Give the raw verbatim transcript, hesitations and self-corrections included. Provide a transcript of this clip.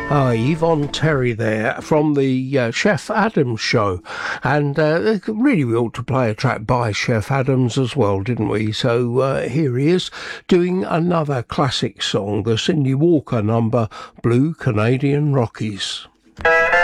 Uh, Yvonne Terry there from the uh, Chef Adams show, and uh, really we ought to play a track by Chef Adams as well, didn't we? So uh, here he is doing another classic song, the Cindy Walker number, Blue Canadian Rockies.